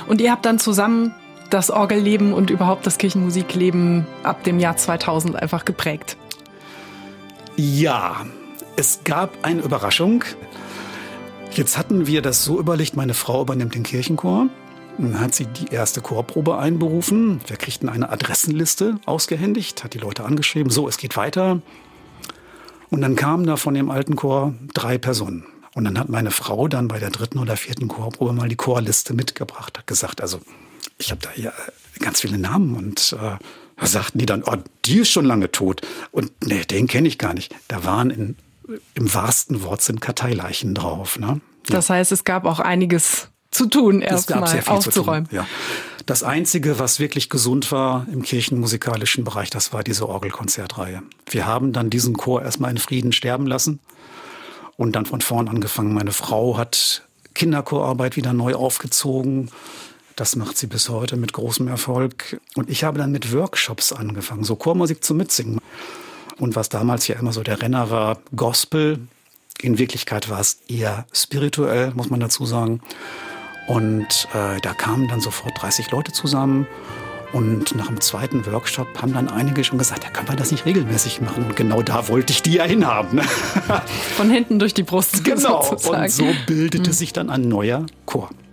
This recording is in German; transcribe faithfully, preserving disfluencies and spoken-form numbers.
Und ihr habt dann zusammen das Orgelleben und überhaupt das Kirchenmusikleben ab dem Jahr zweitausend einfach geprägt. Ja, es gab eine Überraschung. Jetzt hatten wir das so überlegt, meine Frau übernimmt den Kirchenchor. Dann hat sie die erste Chorprobe einberufen. Wir kriegten eine Adressenliste ausgehändigt, hat die Leute angeschrieben, so, es geht weiter. Und dann kamen da von dem alten Chor drei Personen. Und dann hat meine Frau dann bei der dritten oder vierten Chorprobe mal die Chorliste mitgebracht, hat gesagt, also ich habe da hier ganz viele Namen. Und äh, da sagten die dann, oh, die ist schon lange tot. Und nee, den kenne ich gar nicht. Da waren in, im wahrsten Wortsinn Karteileichen drauf. Ne? Ja. Das heißt, es gab auch einiges zu tun, erstmal aufzuräumen. Ja. Das Einzige, was wirklich gesund war im kirchenmusikalischen Bereich, das war diese Orgelkonzertreihe. Wir haben dann diesen Chor erstmal in Frieden sterben lassen und dann von vorn angefangen. Meine Frau hat Kinderchorarbeit wieder neu aufgezogen. Das macht sie bis heute mit großem Erfolg. Und ich habe dann mit Workshops angefangen, so Chormusik zum Mitsingen. Und was damals ja immer so der Renner war, Gospel. In Wirklichkeit war es eher spirituell, muss man dazu sagen. Und äh, da kamen dann sofort dreißig Leute zusammen. Und nach dem zweiten Workshop haben dann einige schon gesagt, ja, können wir das nicht regelmäßig machen? Und genau da wollte ich die ja hinhaben. Ne? Von hinten durch die Brust. Genau. Sozusagen. Und so bildete mhm. sich dann ein neuer Chor.